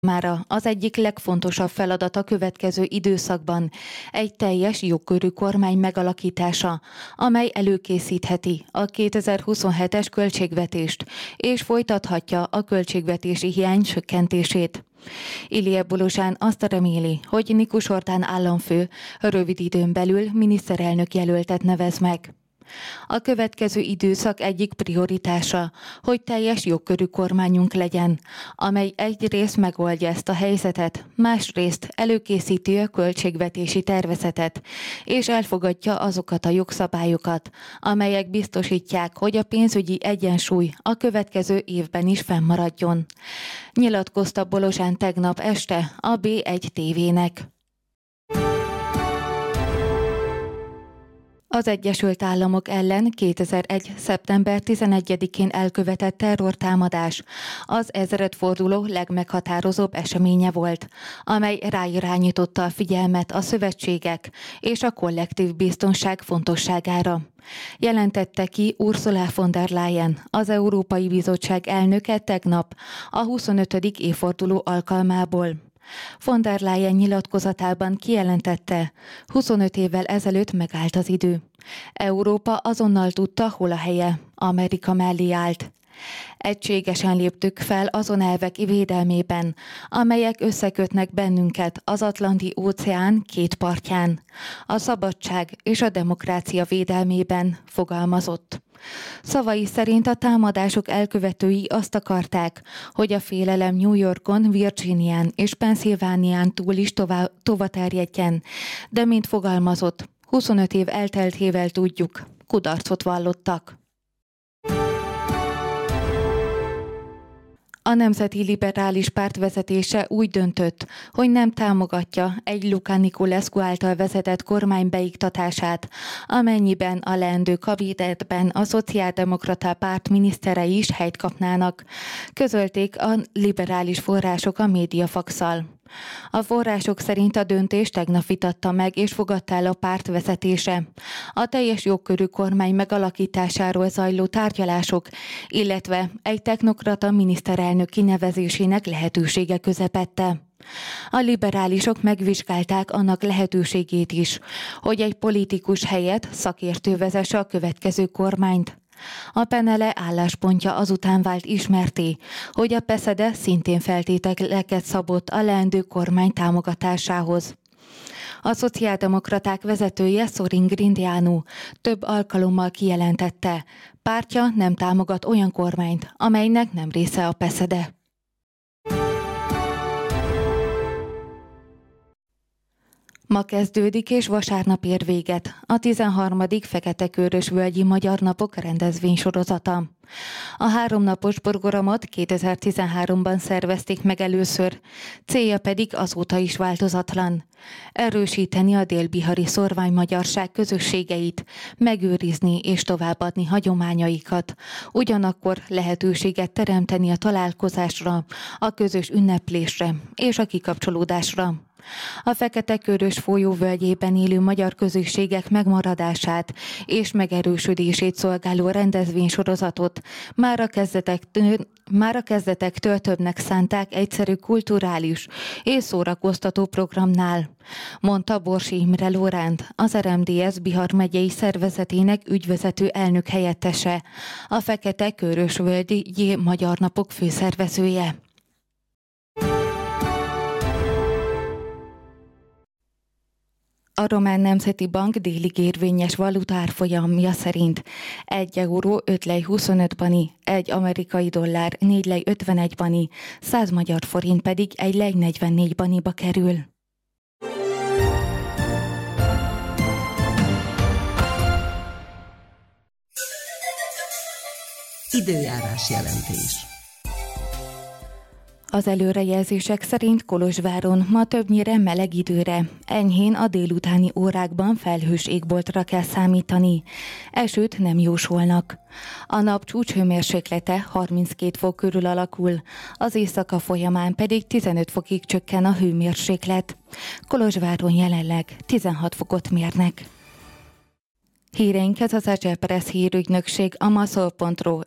Mára az egyik legfontosabb feladat a következő időszakban egy teljes jogkörű kormány megalakítása, amely előkészítheti a 2027-es költségvetést és folytathatja a költségvetési hiány csökkentését. Ilie Bolozsán azt reméli, hogy Nikus Orbán államfő rövid időn belül miniszterelnök jelöltet nevez meg. A következő időszak egyik prioritása, hogy teljes jogkörű kormányunk legyen, amely egyrészt megoldja ezt a helyzetet, másrészt előkészíti a költségvetési tervezetet, és elfogadja azokat a jogszabályokat, amelyek biztosítják, hogy a pénzügyi egyensúly a következő évben is fennmaradjon. Nyilatkozta Bolozsán tegnap este a B1 TV-nek. Az Egyesült Államok ellen 2001. szeptember 11-én elkövetett terrortámadás az ezredforduló legmeghatározóbb eseménye volt, amely ráirányította a figyelmet a szövetségek és a kollektív biztonság fontosságára. Jelentette ki Ursula von der Leyen, az Európai Bizottság elnöke tegnap a 25. évforduló alkalmából. Von der Leyen nyilatkozatában kijelentette, 25 évvel ezelőtt megállt az idő. Európa azonnal tudta, hol a helye. Amerika mellé állt. Egységesen léptük fel azon elvek védelmében, amelyek összekötnek bennünket az Atlanti-óceán két partján. A szabadság és a demokrácia védelmében, fogalmazott. Szavai szerint a támadások elkövetői azt akarták, hogy a félelem New Yorkon, Virginián és Pennsylvánián túl is tovaterjedjen, de mint fogalmazott, 25 év elteltével tudjuk, kudarcot vallottak. A Nemzeti Liberális Párt vezetése úgy döntött, hogy nem támogatja egy Luca Niculescu által vezetett kormány beiktatását, amennyiben a leendő kabinetben a Szociáldemokrata Párt miniszterei is helyt kapnának, közölték a liberális források a Mediafax-szal. A források szerint a döntést tegnap vitatta meg és fogadta el a párt vezetése. A teljes jogkörű kormány megalakításáról zajló tárgyalások, illetve egy technokrata miniszterelnök kinevezésének lehetősége közepette. A liberálisok megvizsgálták annak lehetőségét is, hogy egy politikus helyett szakértő vezesse a következő kormányt. A Penele álláspontja azután vált ismertté, hogy a PESEDE szintén feltételeket szabott a leendő kormány támogatásához. A szociáldemokraták vezetője Sorin Grindeanu több alkalommal kijelentette, pártja nem támogat olyan kormányt, amelynek nem része a PESEDE. Ma kezdődik és vasárnap ér véget a 13. Fekete-Körös-völgyi Magyar Napok rendezvénysorozata. A 3 napos programot 2013-ban szervezték meg először, célja pedig azóta is változatlan. Erősíteni a dél-bihari szórványmagyarság közösségeit, megőrizni és továbbadni hagyományaikat, ugyanakkor lehetőséget teremteni a találkozásra, a közös ünneplésre és a kikapcsolódásra. A Fekete-Körös folyó völgyében élő magyar közösségek megmaradását és megerősödését szolgáló rendezvénysorozatot már a kezdetektől többnek szánták egyszerű kulturális és szórakoztató programnál, mondta Borsi Imre Lóránt, az RMDSZ Bihar megyei szervezetének ügyvezető elnök helyettese, a Fekete-Körös-völgyi Magyar Napok főszervezője. A Román Nemzeti Bank délig érvényes valutárfolyamja szerint 1 euró 5 lej 25 bani, 1 amerikai dollár 4 lej 51 bani, 100 magyar forint pedig 1 lej 44 baniba kerül. Időjárás jelentés. Az előrejelzések szerint Kolozsváron ma többnyire meleg időre, enyhén a délutáni órákban felhős égboltra kell számítani. Esőt nem jósolnak. A nap csúcshőmérséklete 32 fok körül alakul, az éjszaka folyamán pedig 15 fokig csökken a hőmérséklet. Kolozsváron jelenleg 16 fokot mérnek. Híreinket az Agile Press hírügynökség, a maszol.ro